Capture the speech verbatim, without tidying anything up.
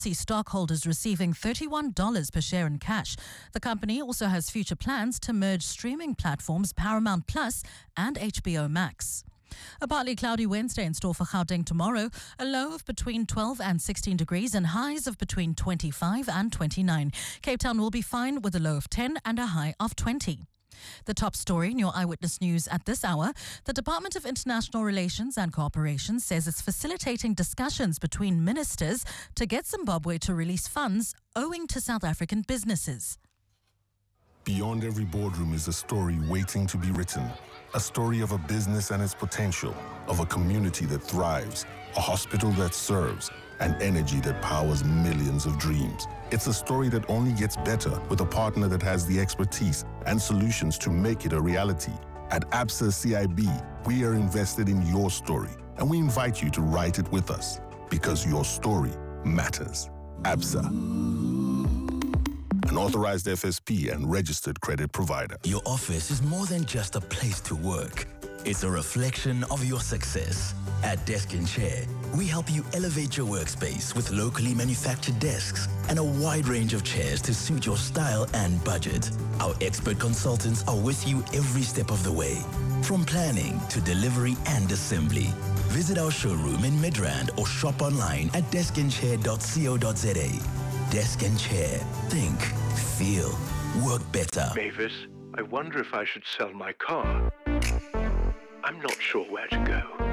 see stockholders receiving thirty-one dollars per share in cash. The company also has future plans to merge streaming platforms Paramount Plus and H B O Max. A partly cloudy Wednesday in store for Gauteng tomorrow, a low of between twelve and sixteen degrees and highs of between twenty-five and twenty-nine. Cape Town will be fine with a low of ten and a high of twenty. The top story in your Eyewitness News at this hour: the Department of International Relations and Cooperation says it's facilitating discussions between ministers to get Zimbabwe to release funds owing to South African businesses. Beyond every boardroom is a story waiting to be written. A story of a business and its potential, of a community that thrives, a hospital that serves, and energy that powers millions of dreams. It's a story that only gets better with a partner that has the expertise and solutions to make it a reality. At Absa C I B, we are invested in your story, and we invite you to write it with us, because your story matters. Absa, an authorized F S P and registered credit provider. Your office is more than just a place to work. It's a reflection of your success. At Desk and Chair, we help you elevate your workspace with locally manufactured desks and a wide range of chairs to suit your style and budget. Our expert consultants are with you every step of the way, from planning to delivery and assembly. Visit our showroom in Midrand or shop online at desk and chair dot co dot za. Desk and Chair. Think, feel, work better. Mavis, I wonder if I should sell my car. I'm not sure where to go.